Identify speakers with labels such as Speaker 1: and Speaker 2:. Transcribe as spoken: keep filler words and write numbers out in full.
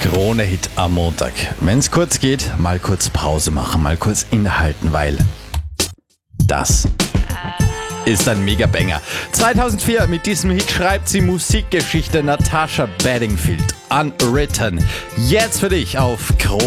Speaker 1: Krone-Hit am Montag. Wenn es kurz geht, mal kurz Pause machen, mal kurz innehalten, weil das ist ein Mega-Banger. zweitausendvier mit diesem Hit schreibt sie Musikgeschichte Natasha Bedingfield. Unwritten. Jetzt für dich auf Krone.